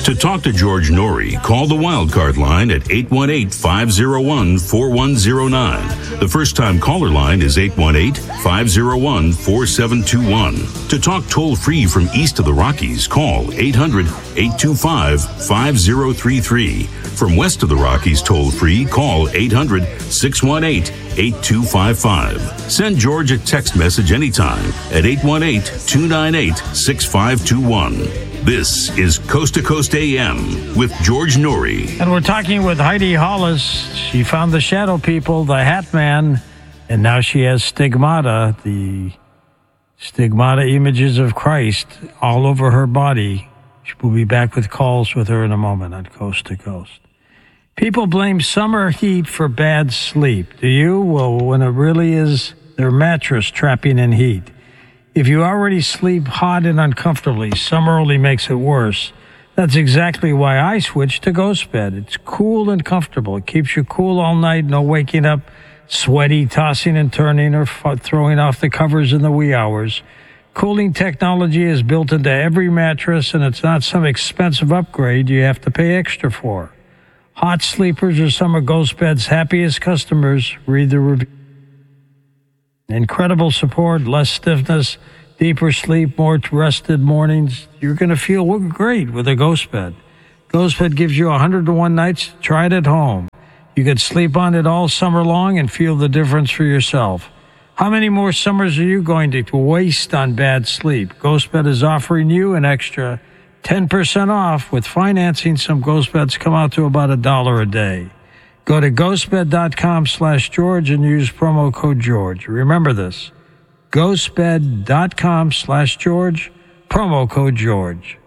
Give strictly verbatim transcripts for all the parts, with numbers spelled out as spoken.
To talk to George Norrie, call the Wildcard line at eight one eight, five oh one, four one oh nine. The first-time caller line is eight one eight, five oh one, four seven two one. To talk toll-free from east of the Rockies, call eight hundred, eight two five, five oh three three. From west of the Rockies toll-free, call eight hundred, six one eight, eight two five five. Send George a text message anytime at eight one eight, two nine eight, six five two one. This is Coast to Coast A M with George Norrie. And we're talking with Heidi Hollis. She found the shadow people, the Hat Man, and now she has stigmata, the stigmata images of Christ all over her body. We'll be back with calls with her in a moment on Coast to Coast. People blame summer heat for bad sleep. Do you? Well, when it really is their mattress trapping in heat. If you already sleep hot and uncomfortably, summer only makes it worse. That's exactly why I switched to Ghost Bed. It's cool and comfortable. It keeps you cool all night, no waking up sweaty, tossing and turning, or f- throwing off the covers in the wee hours. Cooling technology is built into every mattress, and it's not some expensive upgrade you have to pay extra for. Hot sleepers are some of Ghost Bed's happiest customers. Read the review. Incredible support, less stiffness, deeper sleep, more rested mornings. You're going to feel great with a Ghost Bed. Ghost Bed gives you one hundred to one nights. Try it at home. You could sleep on it all summer long and feel the difference for yourself. How many more summers are you going to waste on bad sleep? Ghost Bed is offering you an extra ten percent off with financing. Some Ghost Beds come out to about a dollar a day. Go to ghostbed.com slash George and use promo code George. Remember this, ghostbed.com slash George, promo code George.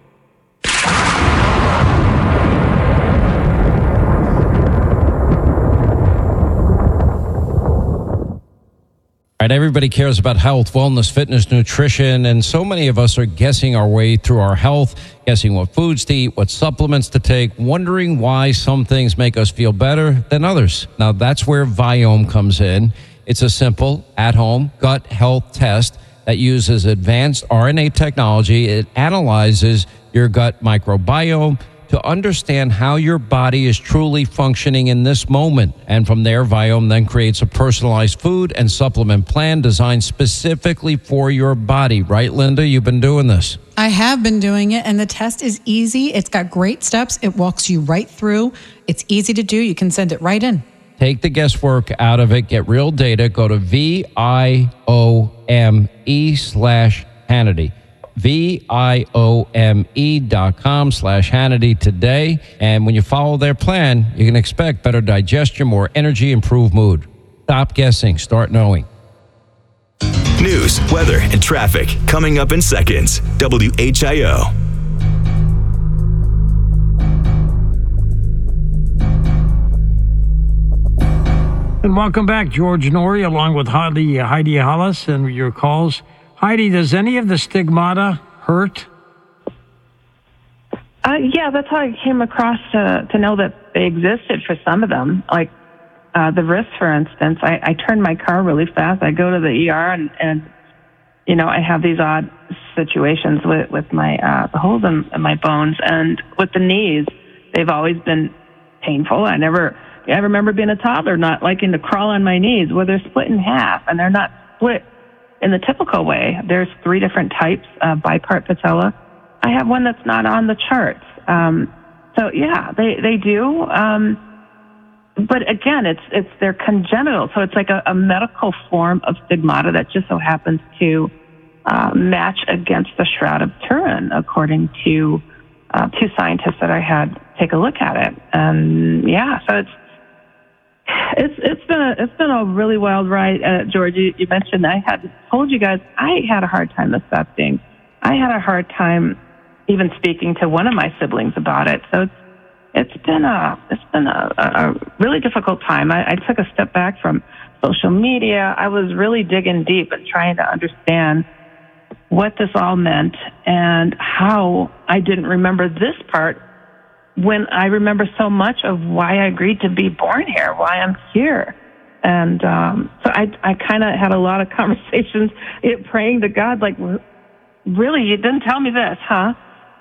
All right, everybody cares about health, wellness, fitness, nutrition, and so many of us are guessing our way through our health, guessing what foods to eat, what supplements to take, wondering why some things make us feel better than others. Now, that's where Viome comes in. It's a simple, at-home gut health test that uses advanced R N A technology. It analyzes your gut microbiome to understand how your body is truly functioning in this moment. And from there, Viome then creates a personalized food and supplement plan designed specifically for your body. Right, Linda? You've been doing this. I have been doing it, and the test is easy. It's got great steps. It walks you right through. It's easy to do. You can send it right in. Take the guesswork out of it. Get real data. Go to V-I-O-M-E slash Hannity. V-I-O-M-E dot com slash Hannity today. And when you follow their plan, you can expect better digestion, more energy, improved mood. Stop guessing. Start knowing. News, weather, and traffic coming up in seconds. W H I O. And welcome back, George Norrie, along with Heidi, Heidi Hollis, and your calls. Heidi, does any of the stigmata hurt? Uh, yeah, that's how I came across to, to know that they existed for some of them. Like uh, the wrist, for instance, I, I turn my car really fast. I go to the E R and, and you know, I have these odd situations with, with my uh, the holes in, in my bones. And with the knees, they've always been painful. I never, I remember being a toddler not liking to crawl on my knees, where they're split in half, and they're not split in the typical way. There's three different types, uh, bipart patella. I have one that's not on the charts. Um, so yeah, they, they do. Um, but again, it's, it's, they're congenital. So it's like a, a medical form of stigmata that just so happens to, uh, match against the Shroud of Turin, according to, uh, two scientists that I had take a look at it. And yeah, so it's, It's it's been a it's been a really wild ride, uh, George. You, you mentioned I had told you guys I had a hard time accepting. I had a hard time even speaking to one of my siblings about it. So it's it's been a it's been a, a really difficult time. I, I took a step back from social media. I was really digging deep and trying to understand what this all meant and how I didn't remember this part when I remember so much of why I agreed to be born here, why I'm here. And um, so I, I kind of had a lot of conversations it, praying to God, like, really, you didn't tell me this, huh? But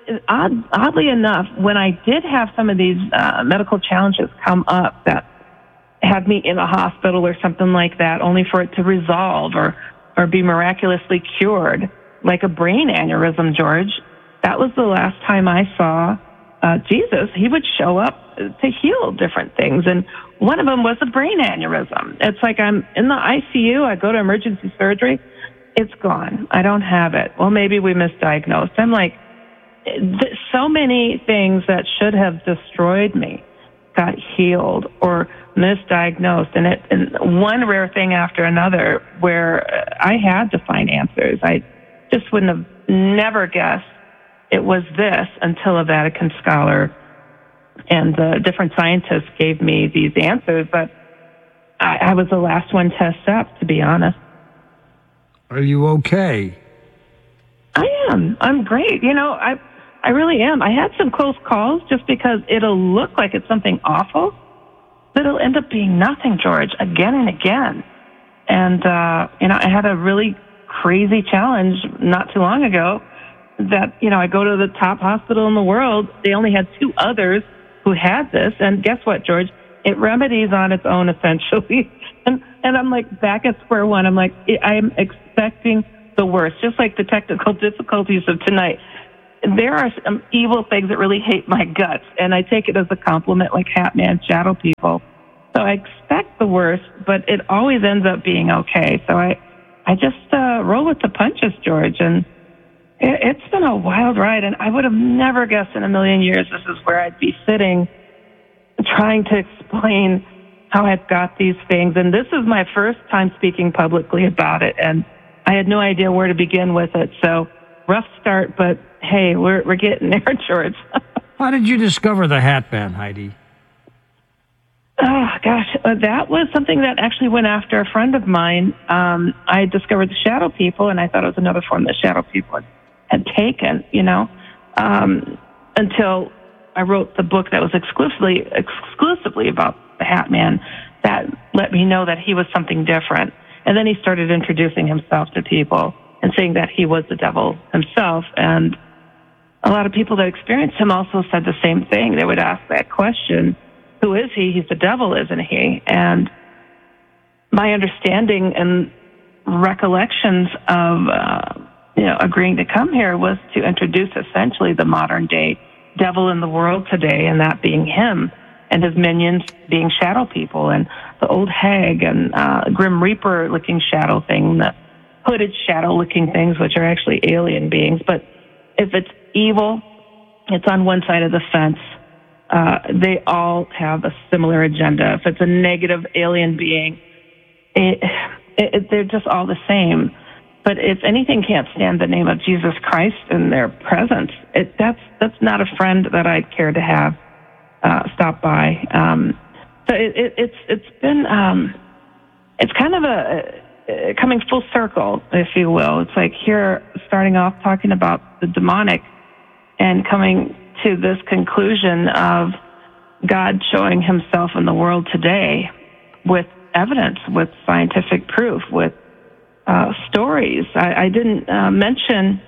odd, oddly enough, when I did have some of these uh, medical challenges come up that had me in a hospital or something like that, only for it to resolve or, or be miraculously cured, like a brain aneurysm, George, that was the last time I saw uh, Jesus. He would show up to heal different things. And one of them was a brain aneurysm. It's like I'm in the I C U. I go to emergency surgery. It's gone. I don't have it. Well, maybe we misdiagnosed. I'm like, th- so many things that should have destroyed me got healed or misdiagnosed. And it, and one rare thing after another where I had to find answers. I just wouldn't have never guessed it was this until a Vatican scholar and the different scientists gave me these answers. But I, I was the last one to accept, to be honest. Are you okay? I am. I'm great. You know, I I really am. I had some close calls just because it'll look like it's something awful, but it'll end up being nothing, George, again and again. And, uh, you know, I had a really crazy challenge not too long ago that, you know, I go to the top hospital in the world. They only had two others who had this. And guess what, George? It remedies on its own, essentially. and, and I'm like back at square one. I'm like, I'm expecting the worst, just like the technical difficulties of tonight. There are some evil things that really hate my guts, and I take it as a compliment, like Hat Man, shadow people. So I expect the worst, but it always ends up being okay. So I, I just uh, roll with the punches, George, and it, it's been a wild ride, and I would have never guessed in a million years this is where I'd be sitting trying to explain how I've got these things. And this is my first time speaking publicly about it, and I had no idea where to begin with it. So rough start, but hey, we're we're getting there, George. How did you discover the Hat Man, Heidi? Oh, gosh, uh, that was something that actually went after a friend of mine. Um, I discovered the shadow people, and I thought it was another form that shadow people had, had taken, you know, um, until I wrote the book that was exclusively exclusively about the Hat Man that let me know that he was something different. And then he started introducing himself to people and saying that he was the devil himself. And a lot of people that experienced him also said the same thing. They would ask that question, who is he? He's the devil, isn't he? And my understanding and recollections of, uh, you know, agreeing to come here was to introduce essentially the modern day devil in the world today, and that being him and his minions being shadow people, and the old hag and uh, Grim Reaper looking shadow thing, the hooded shadow looking things, which are actually alien beings. But if it's evil, it's on one side of the fence. Uh, they all have a similar agenda. If it's a negative alien being, it, it, they're just all the same. But if anything can't stand the name of Jesus Christ in their presence, it, that's that's not a friend that I'd care to have uh, stop by. Um, so it, it, it's it's been um, it's kind of a, a coming full circle, if you will. It's like here, starting off talking about the demonic, and coming to this conclusion of God showing Himself in the world today with evidence, with scientific proof, with Uh, stories. I, I didn't uh, mention,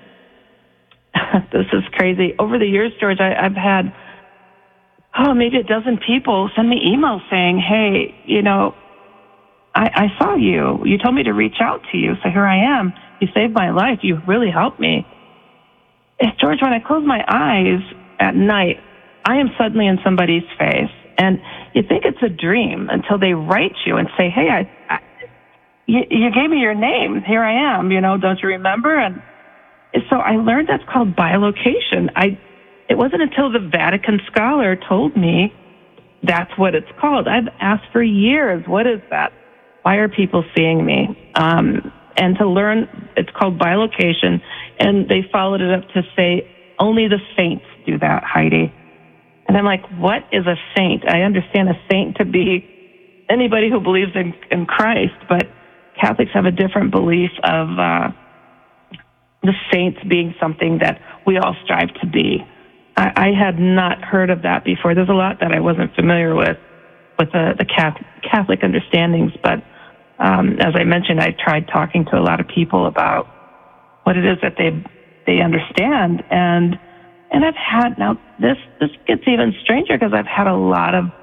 this is crazy. Over the years, George, I, I've had, oh, maybe a dozen people send me emails saying, hey, you know, I, I saw you. You told me to reach out to you. So here I am. You saved my life. You really helped me. It's, George, when I close my eyes at night, I am suddenly in somebody's face. And you think it's a dream until they write you and say, hey, I, I You, you gave me your name. Here I am. You know, don't you remember? And so I learned that's called bilocation. I, it wasn't until the Vatican scholar told me that's what it's called. I've asked for years, what is that? Why are people seeing me? Um, and to learn, it's called bilocation. And they followed it up to say, only the saints do that, Heidi. And I'm like, what is a saint? I understand a saint to be anybody who believes in, in Christ, but Catholics have a different belief of uh, the saints being something that we all strive to be. I, I had not heard of that before. There's a lot that I wasn't familiar with, with the, the Catholic understandings. But um, as I mentioned, I tried talking to a lot of people about what it is that they they understand. And And I've had, now this, this gets even stranger because I've had a lot of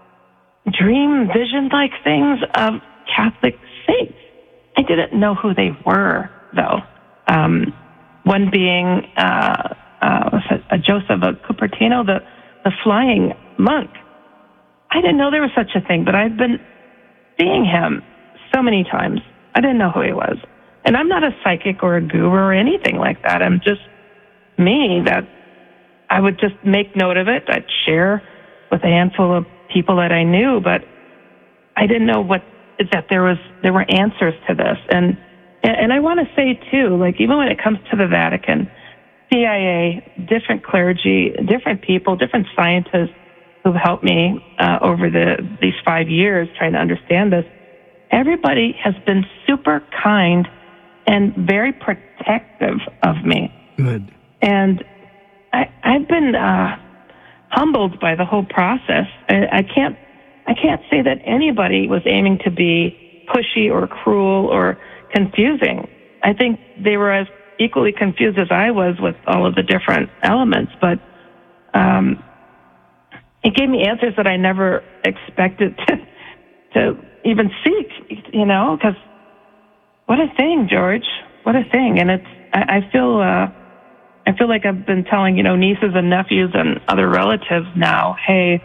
dream vision-like things of Catholic saints. I didn't know who they were, though. Um, one being uh, uh, a Joseph of Cupertino, the, the flying monk. I didn't know there was such a thing, but I've been seeing him so many times. I didn't know who he was. And I'm not a psychic or a guru or anything like that. I'm just me, that I would just make note of it. I'd share with a handful of people that I knew, but I didn't know what that there was. There were answers to this, and and I want to say too, like even when it comes to the Vatican, C I A, different clergy, different people, different scientists who've helped me uh, over the these five years trying to understand this. Everybody has been super kind and very protective of me. Good. And I, I've been uh, humbled by the whole process. I, I can't, I can't say that anybody was aiming to be pushy or cruel or confusing. I think they were as equally confused as I was with all of the different elements. But um, it gave me answers that I never expected to, to even seek. You know, because what a thing, George. What a thing. And it's. I, I feel. Uh, I feel like I've been telling, you know, nieces and nephews and other relatives now, hey,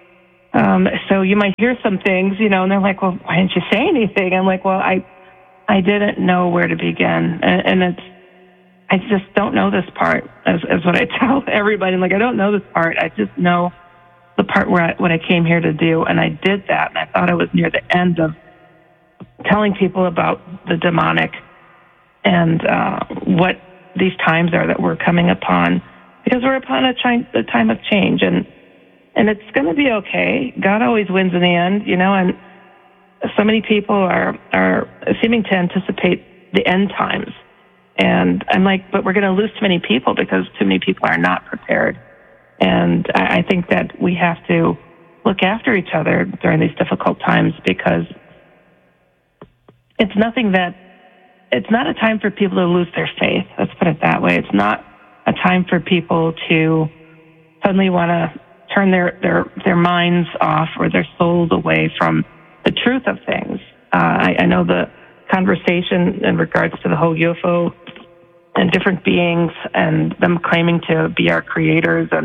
um, so you might hear some things, you know, and they're like, well, why didn't you say anything? I'm like, well, I I didn't know where to begin. And, and it's, I just don't know this part, as, as what I tell everybody. I'm like, I don't know this part. I just know the part where I, what I came here to do. And I did that. And I thought I was near the end of telling people about the demonic and uh, what these times are that we're coming upon, because we're upon a, chi- a time of change, and and it's going to be okay. God always wins in the end, you know, and so many people are, are seeming to anticipate the end times. And I'm like, but we're going to lose too many people because too many people are not prepared. And I, I think that we have to look after each other during these difficult times, because it's nothing that It's not a time for people to lose their faith. Let's put it that way. It's not a time for people to suddenly want to turn their, their, their minds off or their souls away from the truth of things. Uh, I, I know the conversation in regards to the whole U F O and different beings and them claiming to be our creators. And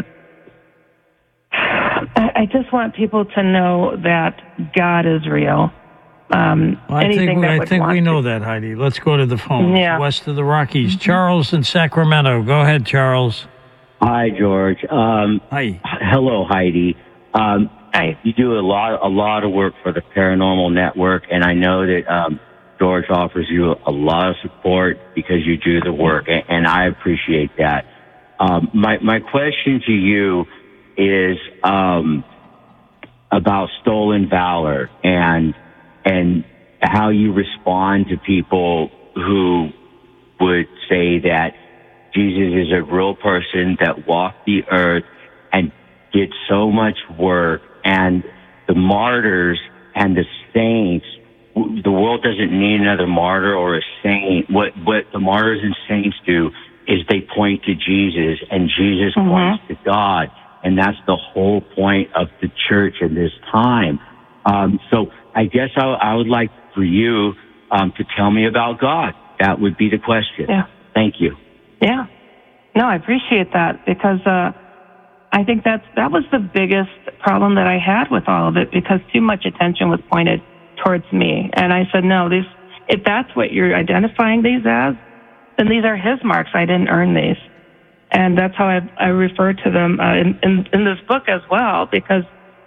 I, I just want people to know that God is real. Um, well, I think, I think we know to. that, Heidi. Let's go to the phone. Yeah. West of the Rockies. Mm-hmm. Charles in Sacramento. Go ahead, Charles. Hi, George. Um, Hi. Hello, Heidi. Um, Hi. You do a lot, a lot of work for the Paranormal Network, and I know that um, George offers you a lot of support because you do the work, and, and I appreciate that. Um, my my question to you is um, about stolen valor and. and how you respond to people who would say that Jesus is a real person that walked the earth and did so much work, and the martyrs and the saints, the world doesn't need another martyr or a saint. What, what the martyrs and saints do is they point to Jesus, and Jesus mm-hmm. points to God, and that's the whole point of the church in this time. Um, so I guess I, I would like for you um, to tell me about God. That would be the question. Yeah. Thank you. Yeah. No, I appreciate that, because uh, I think that's, that was the biggest problem that I had with all of it, because too much attention was pointed towards me. And I said, no, these, if that's what you're identifying these as, then these are his marks. I didn't earn these. And that's how I, I refer to them uh, in, in, in this book as well, because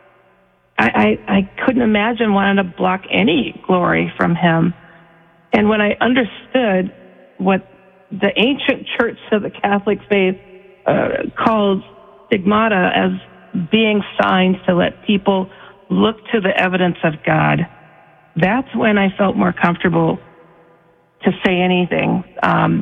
I, I, I couldn't imagine wanting to block any glory from him. And when I understood what the ancient church of the Catholic faith uh, calls stigmata as being signs to let people look to the evidence of God, that's when I felt more comfortable to say anything. Um,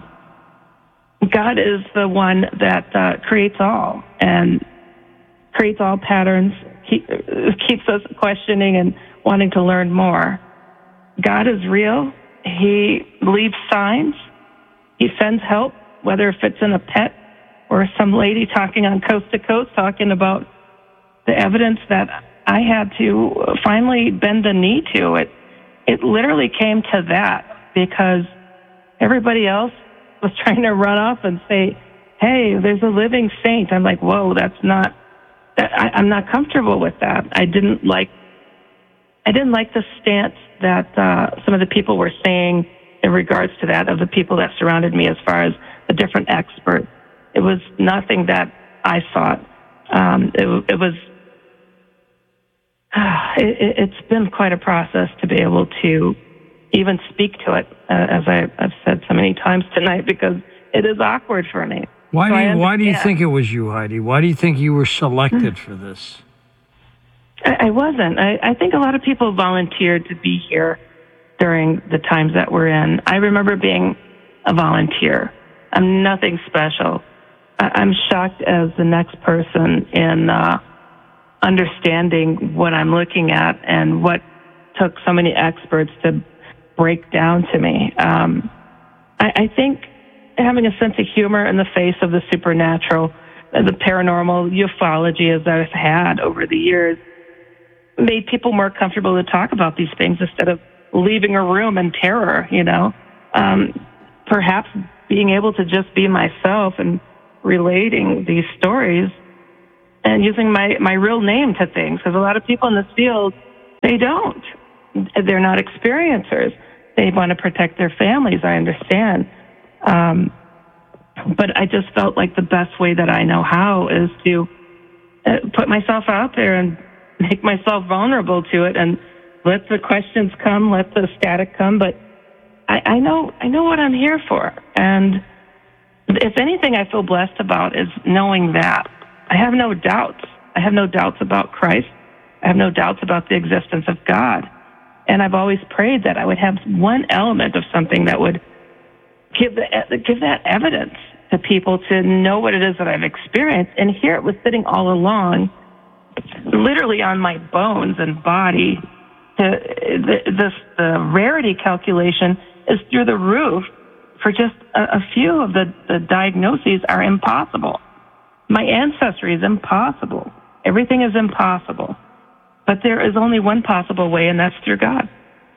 God is the one that uh, creates all and creates all patterns, keep, keeps us questioning and wanting to learn more. God is real. He leaves signs. He sends help, whether if it's in a pet or some lady talking on Coast to Coast talking about the evidence that I had to finally bend the knee to. It, it literally came to that because everybody else was trying to run off and say, hey, there's a living saint. I'm like, whoa, that's not, that, I, I'm not comfortable with that. I didn't like, I didn't like the stance that uh, some of the people were saying in regards to that, of the people that surrounded me as far as the different experts. It was nothing that I thought. Um, it, it was, it, it's been quite a process to be able to even speak to it, uh, as I, I've said so many times tonight, because it is awkward for me. Why so do you, why do you yeah. think it was you, Heidi? Why do you think you were selected for this? I, I wasn't. I, I think a lot of people volunteered to be here during the times that we're in. I remember being a volunteer. I'm nothing special. I, I'm shocked as the next person in uh, understanding what I'm looking at and what took so many experts to break down to me. Um, I, I think having a sense of humor in the face of the supernatural, the paranormal, ufology, as I've had over the years, made people more comfortable to talk about these things instead of leaving a room in terror, you know. Um, perhaps being able to just be myself and relating these stories and using my, my real name to things, because a lot of people in this field, they don't. They're not experiencers. They want to protect their families, I understand. Um, but I just felt like the best way that I know how is to uh, put myself out there and make myself vulnerable to it and let the questions come, let the static come. But I, I know I know what I'm here for. And if anything I feel blessed about is knowing that. I have no doubts. I have no doubts about Christ. I have no doubts about the existence of God. And I've always prayed that I would have one element of something that would give the, give that evidence to people to know what it is that I've experienced. And here it was sitting all along, literally on my bones and body. The, this, the rarity calculation is through the roof. For just a, a few of the, the diagnoses are impossible. My ancestry is impossible. Everything is impossible. But there is only one possible way, and that's through God.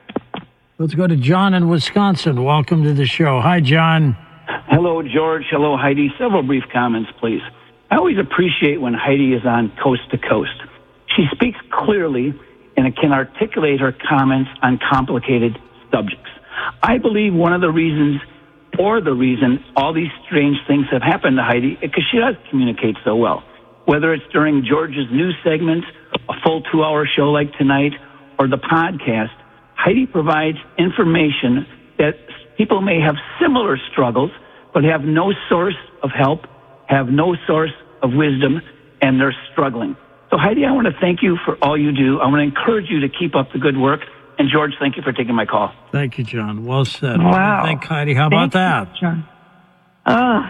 Let's go to John in Wisconsin. Welcome to the show. Hi, John. Hello, George. Hello, Heidi. Several brief comments, please. I always appreciate when Heidi is on Coast to Coast. She speaks clearly and can articulate her comments on complicated subjects. I believe one of the reasons, or the reason, all these strange things have happened to Heidi is because she does communicate so well. Whether it's during George's news segment, a full two-hour show like tonight, or the podcast, Heidi provides information that people may have similar struggles, but have no source of help, have no source of wisdom, and they're struggling. So, Heidi, I want to thank you for all you do. I want to encourage you to keep up the good work. And, George, thank you for taking my call. Thank you, John. Well said. Wow. What do you think, Heidi? How about Thank that? You, John. Oh,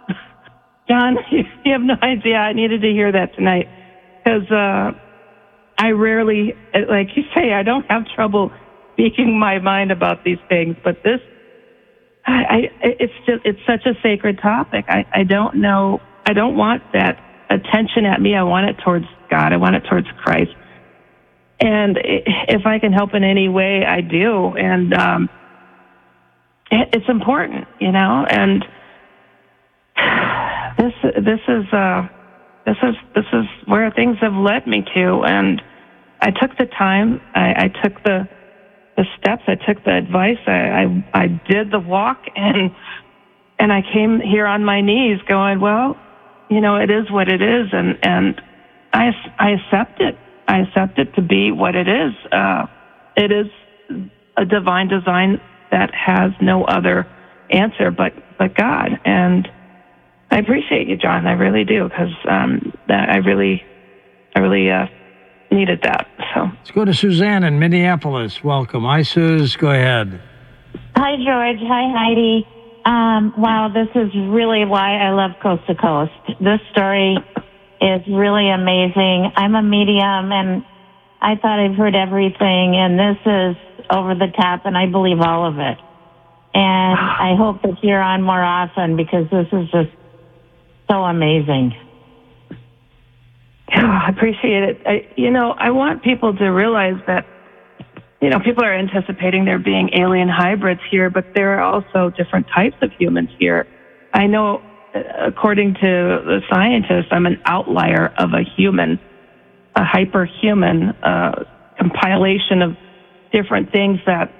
John, you have no idea. I needed to hear that tonight because uh, I rarely, like you say, I don't have trouble speaking my mind about these things. But this, I, I it's just, it's such a sacred topic. I, I don't know. I don't want that attention at me. I want it towards God. I want it towards Christ. And if I can help in any way, I do. And um, it's important, you know. And this this is uh, this is this is where things have led me to. And I took the time. I, I took the the steps. I took the advice. I, I I did the walk, and and I came here on my knees, going, well, you know, it is what it is, and and I I accept it. I accept it to be what it is. Uh, it is a divine design that has no other answer but, but God. And I appreciate you, John. I really do, because um, that I really, I really uh, needed that. So let's go to Suzanne in Minneapolis. Welcome. Hi, Suze. Go ahead. Hi, George. Hi, Heidi. Um, wow, this is really why I love Coast to Coast. This story is really amazing. I'm a medium, and I thought I've heard everything, and this is over the top, and I believe all of it. And I hope that you're on more often, because this is just so amazing. Oh, I appreciate it. I, you know, I want people to realize that, you know, people are anticipating there being alien hybrids here, but there are also different types of humans here. I know, according to the scientists, I'm an outlier of a human, a hyperhuman uh, compilation of different things that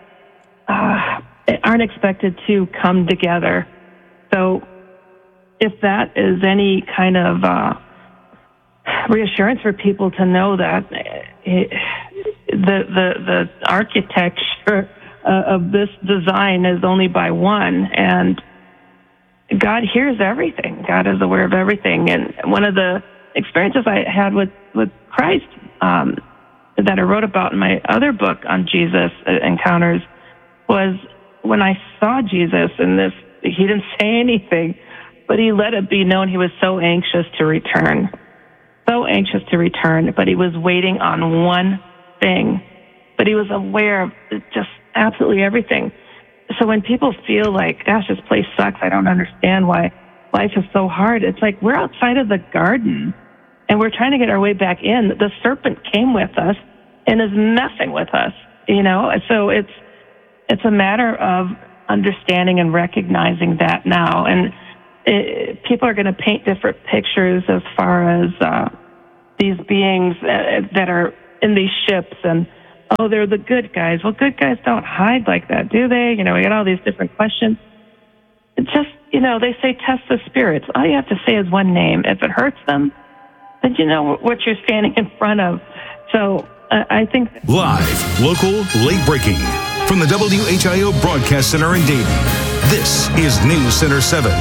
uh, aren't expected to come together. So if that is any kind of uh, reassurance for people to know that it, the, the, the architecture uh, of this design is only by one, and God hears everything. God is aware of everything. And one of the experiences I had with, with Christ um, that I wrote about in my other book on Jesus Encounters was when I saw Jesus in this, he didn't say anything, but he let it be known he was so anxious to return, so anxious to return, but he was waiting on one thing, but he was aware of just absolutely everything. So when people feel like, gosh, this place sucks, I don't understand why life is so hard, it's like we're outside of the garden and we're trying to get our way back in. The serpent came with us and is messing with us, you know? So it's it's a matter of understanding and recognizing that now. And it, people are going to paint different pictures as far as uh, these beings uh, that are in these ships and, oh, they're the good guys. Well, good guys don't hide like that, do they? You know, we get all these different questions. It's just, you know, they say test the spirits. All you have to say is one name. If it hurts them, then you know what you're standing in front of. So uh, I think... Live, local, late breaking. From the W H I O Broadcast Center in Dayton, this is News Center seven.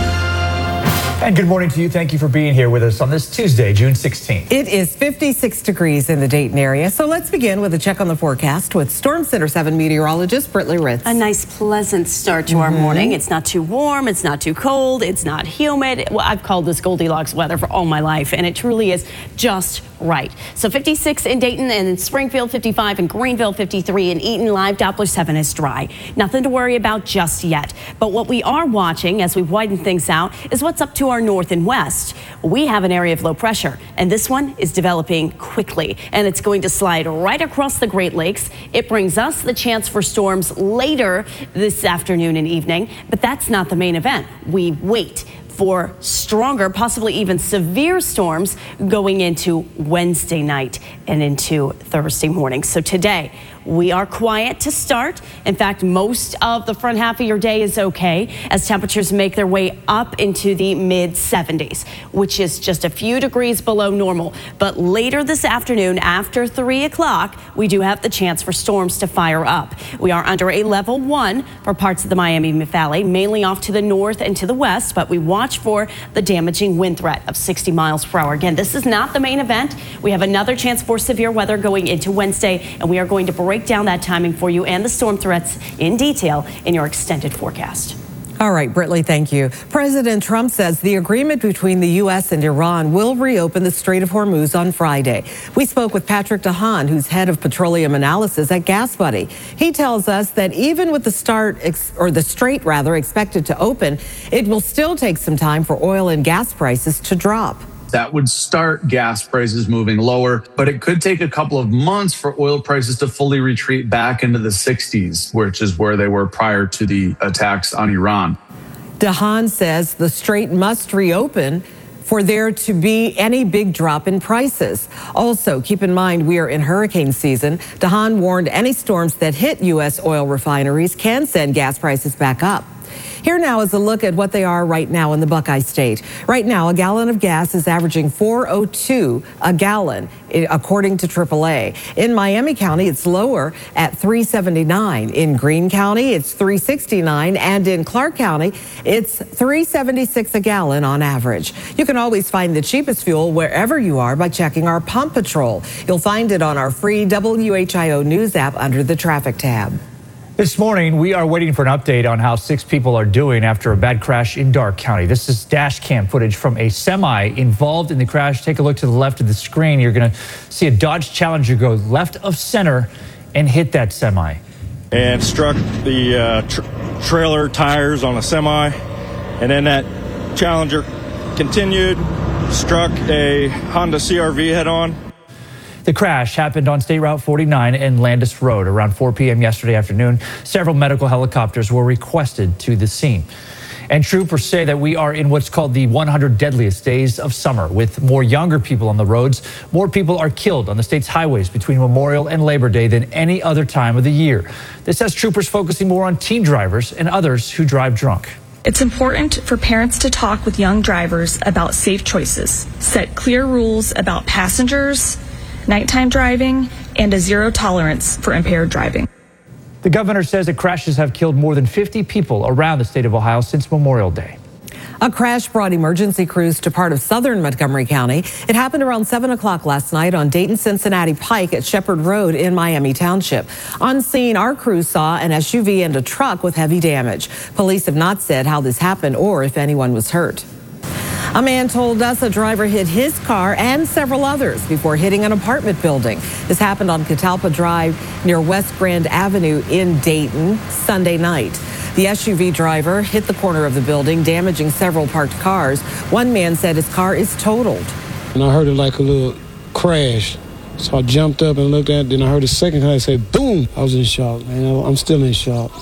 And good morning to you. Thank you for being here with us on this Tuesday, June sixteenth. It is fifty-six degrees in the Dayton area. So let's begin with a check on the forecast with Storm Center seven meteorologist Britley Ritz. A nice, pleasant start to mm-hmm. our morning. It's not too warm. It's not too cold. It's not humid. Well, I've called this Goldilocks weather for all my life, and it truly is just right. So fifty-six in Dayton and in Springfield, fifty-five in Greenville, fifty-three in Eaton. Live Doppler seven is dry. Nothing to worry about just yet. But what we are watching as we widen things out is what's up to our north and west. We have an area of low pressure, and this one is developing quickly, and it's going to slide right across the Great Lakes. It brings us the chance for storms later this afternoon and evening, but that's not the main event. We wait for stronger, possibly even severe storms going into Wednesday night and into Thursday morning. So today, we are quiet to start. In fact, most of the front half of your day is okay as temperatures make their way up into the mid seventies, which is just a few degrees below normal. But later this afternoon, after three o'clock, we do have the chance for storms to fire up. We are under a level one for parts of the Miami Valley, mainly off to the north and to the west, but we watch for the damaging wind threat of sixty miles per hour. Again, this is not the main event. We have another chance for severe weather going into Wednesday, and we are going to break down that timing for you and the storm threats in detail in your extended forecast. All right, Britley, thank you. President Trump says the agreement between the U S and Iran will reopen the Strait of Hormuz on Friday. We spoke with Patrick DeHaan, who's head of petroleum analysis at GasBuddy. He tells us that even with the start, ex- or the strait rather, expected to open, it will still take some time for oil and gas prices to drop. That would start gas prices moving lower, but it could take a couple of months for oil prices to fully retreat back into the sixties, which is where they were prior to the attacks on Iran. DeHaan says the strait must reopen for there to be any big drop in prices. Also, keep in mind we are in hurricane season. DeHaan warned any storms that hit U S oil refineries can send gas prices back up. Here now is a look at what they are right now in the Buckeye State. Right now, a gallon of gas is averaging four oh two a gallon, according to triple A. In Miami County, it's lower at three seventy-nine. In Greene County, it's three sixty-nine. And in Clark County, it's three seventy-six a gallon on average. You can always find the cheapest fuel wherever you are by checking our Pump Patrol. You'll find it on our free W H I O News app under the traffic tab. This morning, we are waiting for an update on how six people are doing after a bad crash in Darke County. This is dash cam footage from a semi involved in the crash. Take a look to the left of the screen. You're going to see a Dodge Challenger go left of center and hit that semi. And struck the uh, tr- trailer tires on a semi, and then that Challenger continued, struck a Honda C R V head-on. The crash happened on State Route forty-nine and Landis Road around four p.m. yesterday afternoon. Several medical helicopters were requested to the scene. And troopers say that we are in what's called the one hundred deadliest days of summer. With more younger people on the roads, more people are killed on the state's highways between Memorial and Labor Day than any other time of the year. This has troopers focusing more on teen drivers and others who drive drunk. It's important for parents to talk with young drivers about safe choices, set clear rules about passengers, nighttime driving, and a zero tolerance for impaired driving. The governor says that crashes have killed more than fifty people around the state of Ohio since Memorial Day. A crash brought emergency crews to part of southern Montgomery County. It happened around seven o'clock last night on Dayton-Cincinnati Pike at Shepherd Road in Miami Township. On scene, our crew saw an S U V and a truck with heavy damage. Police have not said how this happened or if anyone was hurt. A man told us a driver hit his car and several others before hitting an apartment building. This happened on Catalpa Drive near West Grand Avenue in Dayton Sunday night. The S U V driver hit the corner of the building, damaging several parked cars. One man said his car is totaled. And I heard it like a little crash. So I jumped up and looked at it. Then I heard a second car say, boom. I was in shock. Man, I'm still in shock.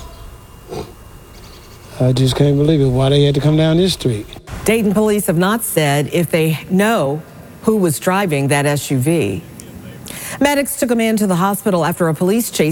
I just can't believe it, why they had to come down this street. Dayton police have not said if they know who was driving that S U V. Medics took a man to the hospital after a police chase